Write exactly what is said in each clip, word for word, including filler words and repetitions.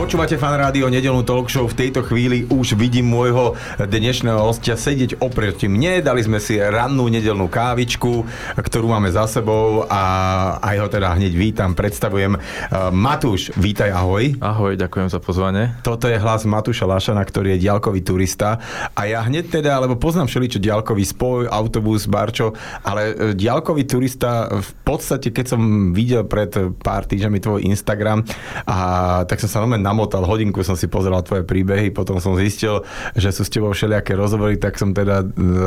Počúvate Fan Rádio, nedeľnú talk show. V tejto chvíli už vidím môjho dnešného hostia sedieť oproti mne. Dali sme si rannú nedeľnú kávičku, ktorú máme za sebou a aj ho teda hneď vítam, predstavujem. Matúš, vítaj, ahoj. Ahoj, ďakujem za pozvanie. Toto je hlas Matúša Lašana, ktorý je diaľkový turista. A ja hneď teda, lebo poznám všeličo diaľkový spoj, autobus, barčo, ale diaľkový turista v podstate, keď som videl pred pár týždňami tvoj Instagram, a tak som sa normálne namotal, hodinku som si pozeral tvoje príbehy, potom som zistil, že sú s tebou všelijaké rozhovory, tak som teda e,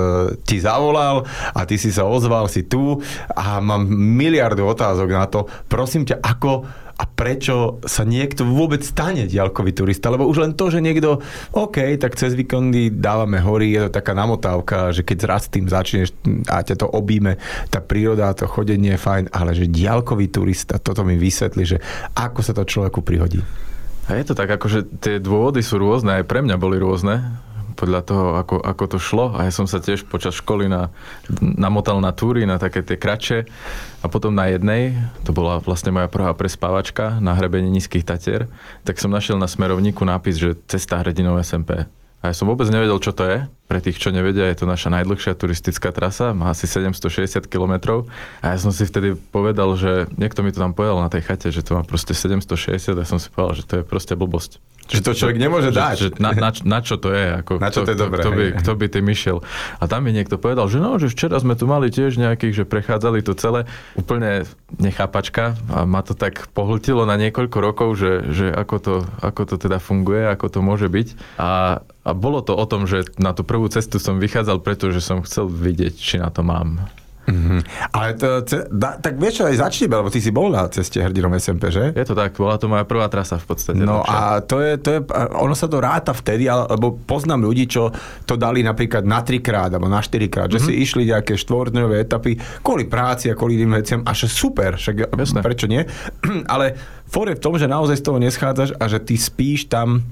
ti zavolal a ty si sa ozval, si tu a mám miliardu otázok na to. Prosím ťa, ako a prečo sa niekto vôbec stane diaľkový turista? Lebo už len to, že niekto, OK, tak cez víkendy dávame hory, je to taká namotávka, že keď raz tým začneš a ťa to obíme, tá príroda, to chodenie je fajn, ale že diaľkový turista, toto mi vysvetli, že ako sa to človeku prihodí. A je to tak, akože tie dôvody sú rôzne, aj pre mňa boli rôzne, podľa toho, ako, ako to šlo. A ja som sa tiež počas školy na, namotal na túry, na také tie kratšie. A potom na jednej, to bola vlastne moja prvá prespávačka na hrebení Nízkych Tatier, tak som našiel na smerovníku nápis, že Cesta hrdinov es em pé. A ja som vôbec nevedel, čo to je. Pre tých, čo nevedia, je to naša najdlhšia turistická trasa, má asi sedemstošesťdesiat kilometrov. A ja som si vtedy povedal, že niekto mi to tam povedal na tej chate, že to má proste sedemstošesťdesiat, a som si povedal, že to je proste blbosť. Že to človek nemôže že, dať. Že na, na, na čo to je? Ako, na čo to je kto, dobré? Kto by, kto by tým išiel? A tam mi niekto povedal, že no, že včera sme tu mali tiež nejakých, že prechádzali to celé. Úplne nechápačka a ma to tak pohltilo na niekoľko rokov, že, že ako, to, ako to teda funguje, ako to môže byť. A, a bolo to o tom, že na tú prvú cestu som vychádzal, pretože som chcel vidieť, či na to mám. Mm-hmm. Ale to, da, tak vieš čo, aj začneme, lebo ty si bol na Ceste hrdinov es em pé, že? Je to tak, bola to moja prvá trasa v podstate. No takže. A to je, to je, ono sa to ráta vtedy, lebo poznám ľudí, čo to dali napríklad na trikrát, alebo na štyrikrát, mm-hmm. že si išli nejaké štvordňové etapy kvôli práci a kvôli iným veciam, a že super, však Jasne. Prečo nie? Ale for je v tom, že naozaj z toho neschádzaš a že ty spíš tam,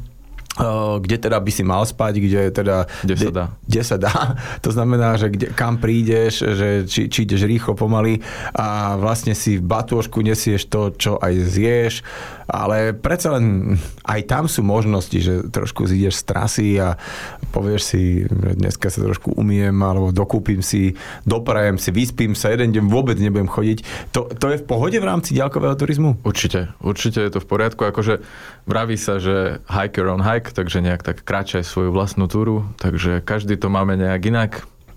kde teda by si mal spať, kde teda... Kde sa dá. Kde sa dá. To znamená, že kde, kam prídeš, že či, či ideš rýchlo, pomaly a vlastne si v batôžku nesieš to, čo aj zješ, ale predsa len aj tam sú možnosti, že trošku zídeš z trasy a povieš si, že dneska sa trošku umiem, alebo dokúpim si, doprajem si, vyspím sa, jeden deň vôbec nebudem chodiť. To, to je v pohode v rámci diaľkového turizmu? Určite. Určite je to v poriadku. Akože vraví sa, že hike your own hike, takže nejak tak kráčaj svoju vlastnú túru, takže každý to máme nejak inak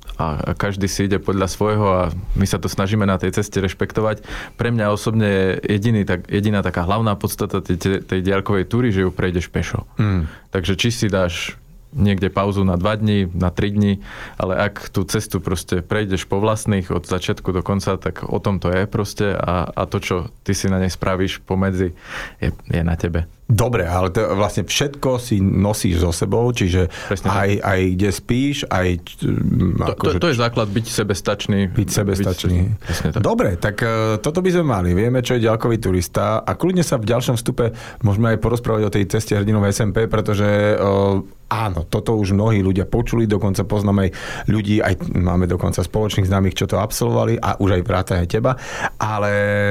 a každý si ide podľa svojho a my sa to snažíme na tej ceste rešpektovať. Pre mňa osobne je jediný, tak, jediná taká hlavná podstata tej, tej diaľkovej túry, že ju prejdeš pešo. Mm. Takže či si dáš niekde pauzu na dva dni, na tri dni, ale ak tú cestu proste prejdeš po vlastných od začiatku do konca, tak o tom to je proste a, a to, čo ty si na nej spravíš pomedzi, je, je na tebe. Dobre, ale to vlastne všetko si nosíš so sebou, čiže aj, aj kde spíš, aj... To, to, to je základ, byť sebestačný. Byť sebestačný. Byť, tak. Dobre, tak uh, toto by sme mali. Vieme, čo je diaľkový turista a kľudne sa v ďalšom vstupe môžeme aj porozprávať o tej Ceste hrdinov es em pé, pretože uh, áno, toto už mnohí ľudia počuli, dokonca poznáme aj ľudí, aj máme dokonca spoločných známych, čo to absolvovali a už aj vrátane teba, ale...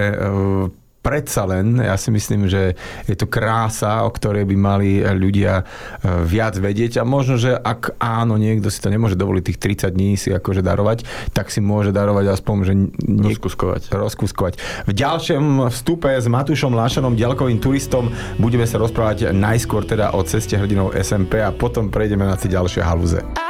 Uh, predsa len, ja si myslím, že je to krása, o ktorej by mali ľudia viac vedieť a možno, že ak áno, niekto si to nemôže dovoliť tých tridsať dní si akože darovať, tak si môže darovať aspoň, že niek- rozkuskovať. rozkuskovať. V ďalšom vstupe s Matúšom Lašanom, diaľkovým turistom, budeme sa rozprávať najskôr teda o Ceste hrdinov es em pé a potom prejdeme na tie ďalšie halúze.